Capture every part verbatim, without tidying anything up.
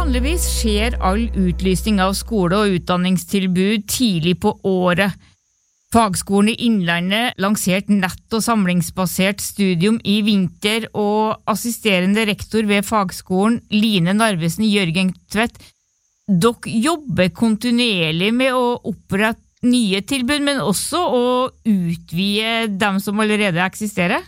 Vanligvis skjer all utlysning av skole- og utdanningstilbud tidlig på året. Fagskolen i Innlandet lanserte nett- og samlingsbasert studium i vinter, og assisterende rektor ved fagskolen, Line Narvesen Jørgentvedt, dere jobber kontinuerlig med å opprette nye tilbud, men også å utvide dem som allerede eksisterer?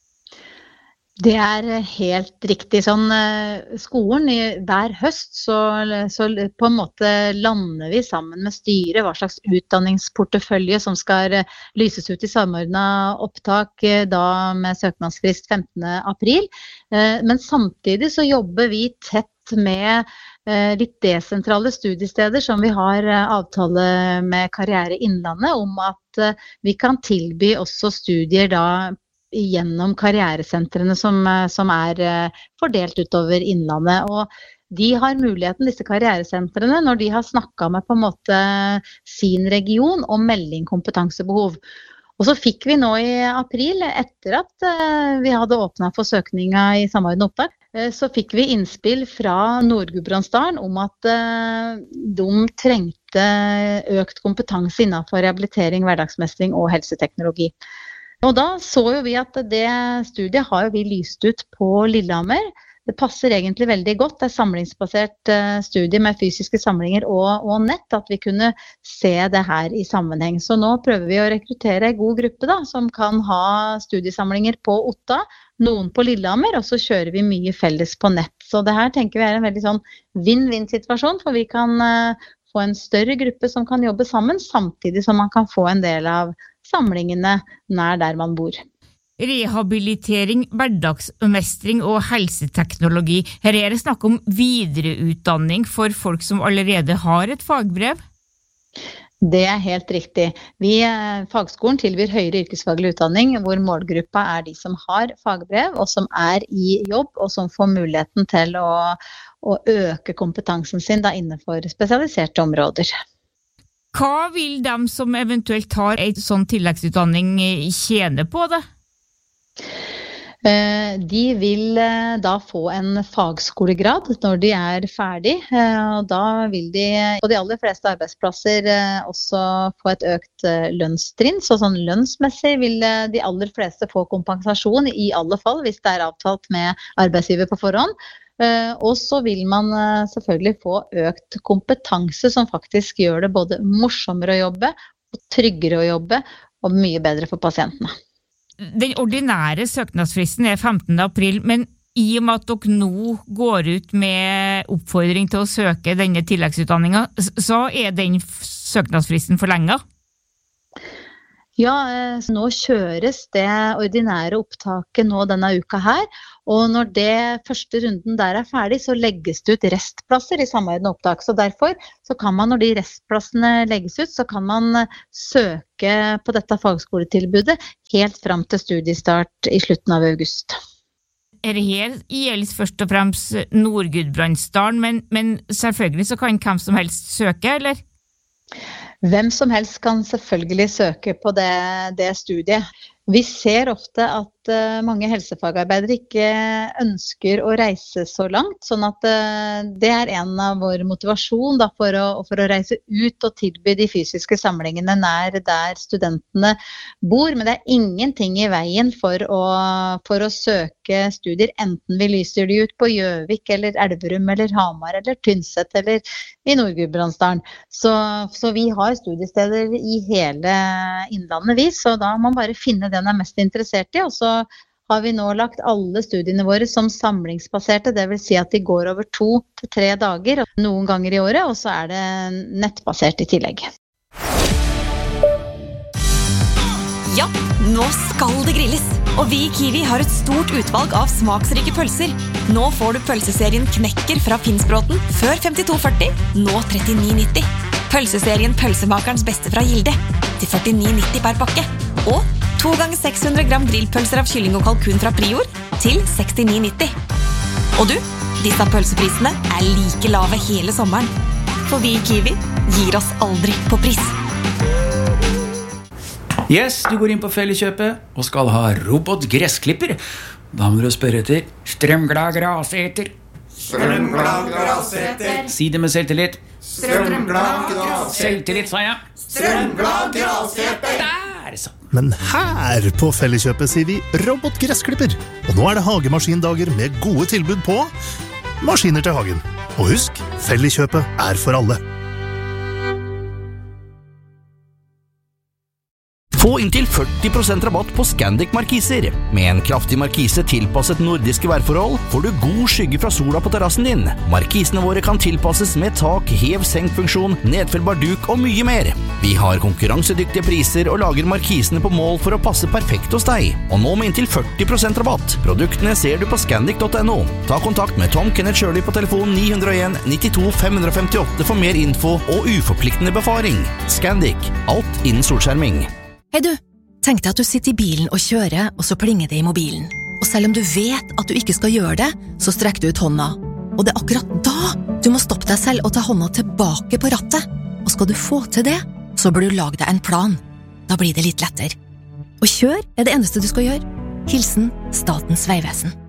Det er helt riktig. Sånn, skolen i hver høst så, så på en måte lander vi sammen med styret hva slags utdanningsportefølje som skal lyses ut i samordnet opptak da med søknadsfrist femtende april. Men samtidig så jobber vi tett med litt desentrale studiesteder som vi har avtale med Karriere Innlandet om at vi kan tilby også studier da gjennom karrieresentrene som, som er fordelt utover Innlandet. Og de har muligheten, disse karrieresentrene, når de har snakket med på en måte sin region om melding kompetansebehov. Og så fikk vi nå i april, etter at vi hadde åpnet for søkninga i samordnet opptak, så fikk vi innspill fra Nord-Gudbrandsdalen om at de trengte økt kompetanse innenfor rehabilitering, hverdagsmestring og helseteknologi. Og da så jo vi at det studiet har jo vi lyst ut på Lillehammer. Det passer egentlig veldig godt, det er samlingsbasert studie med fysiske samlinger og, og nett, at vi kunne se det her i sammenheng. Så nå prøver vi å rekruttere en god gruppe da, som kan ha studiesamlinger på Otta, noen på Lillehammer, og så kjører vi mye felles på nett. Så det her tenker vi er en veldig sånn win-win-situasjon, for vi kan uh, få en større gruppe som kan jobbe sammen, samtidig som man kan få en del av samlingene nær der man bor. Rehabilitering, hverdagsmestring og helseteknologi. Her er det snakk om videreutdanning for folk som allerede har et fagbrev? Det er helt riktig. Vi, fagskolen tilbyr høyere yrkesfaglig utdanning, hvor målgruppa er de som har fagbrev, og som er i jobb, og som får muligheten til å, å øke kompetansen sin da innenfor spesialiserte områder. Hva vil de som eventuelt har en sånn tilleggsutdanning tjene på det? De vil da få en fagskolegrad når de er ferdig, og da vil de på de aller fleste arbeidsplasser også få et økt lønnstrinn, så sånn lønnsmessig vil de aller fleste få kompensasjon i alle fall, hvis det er avtalt med arbeidsgiver på forhånd. Og så vil man selvfølgelig få økt kompetanse som faktisk gjør det både morsommere å jobbe, og tryggere å jobbe, og mye bedre for pasientene. Den ordinære søknadsfristen er femtende april, men i og med at dere nå går ut med oppfordring til å søke denne tilleggsutdanningen, så er den søknadsfristen forlenget? Ja, nå kjøres det ordinære opptaket nå denne uka her, og når det første runden der er ferdig, så legges det ut restplasser i samordnet opptak. Så derfor så kan man, når de restplassene legges ut, så kan man søke på dette fagskoletilbudet helt frem til studiestart i slutten av august. Er det her gjelder først og fremst Nord-Gudbrandsdalen, men, men selvfølgelig så kan hvem som helst søke, eller? Hvem som helst kan selvfølgelig søke på det, det studiet. Vi ser ofte at uh, mange helsefagarbeidere ikke ønsker å reise så langt, sånn at uh, det er en av vår motivasjon da, for, å, for å reise ut og tilby de fysiske samlingene nær der studentene bor. Men det er ingenting i veien for å, for å søke studier, enten vi lyser de ut på Gjøvik eller Elverum eller Hamar eller Tynset eller i Nord-Gudbrandsdalen. Så, så vi har studiesteder i hele Innlandet vi, så da må man bare finne den er mest interessert i, og så har vi nå lagt alle studiene våre som samlingsbaserte, det vil si at de går over to til tre dager, noen ganger i året, og så er det nettbasert i tillegg. Ja, nå skal det grilles, og vi i Kiwi har et stort utvalg av smaksrike pølser. Nå får du pølseserien Knekker fra Finnsbråten, før femtito førti, nå trettini nitti. Pølseserien Pølsemakerens beste fra Gilde, til førtini nitti per pakke. Og to ganger seks hundre gram grillpølser av kylling og kalkun fra Prior, til sekstini nitti. Og du, disse pølseprisene er like lave hele sommeren. For vi i Kiwi gir oss aldri på pris. Yes, du går inn på Felleskjøpet og skal ha robotgressklipper. Da må du spørre etter strømglad graseter. Strømglad Grasseter. Si det med selvtillit. Strømglad Grasseter. Selvtillit, sa jeg. Strømglad Grasseter. Der, så. Men her på Felleskjøpet sier vi robotgressklipper. Og nå er det hagemaskindager med gode tilbud på maskiner til hagen. Og husk, Felleskjøpet er for alle. Få inntil førti prosent rabatt på Scandic markiser. Med en kraftig markise tilpasset nordiske værforhold får du god skygge fra sola på terrassen din. Markisene våre kan tilpasses med tak, hev-senk-funksjon, nedfellbar duk og mye mer. Vi har konkurransedyktige priser og lager markisene på mål for å passe perfekt hos deg. Og nå med inntil førti prosent rabatt. Produktene ser du på scandic punktum no. Ta kontakt med Tom Kenneth Shirley på telefon ni null en nittito fem femtiåtte for mer info og uforpliktende befaring. Scandic. Alt innen solskjerming. Hei du, tenk deg at du sitter i bilen og kjører, og så plinger det i mobilen. Og selv om du vet at du ikke skal gjøre det, så strekker du ut hånda. Og det er akkurat da du må stoppe deg selv og ta hånda tilbake på rattet. Og skal du få til det, så bør du lage deg en plan. Da blir det litt lettere. Og kjør er det eneste du skal gjøre. Hilsen Statens Vegvesen.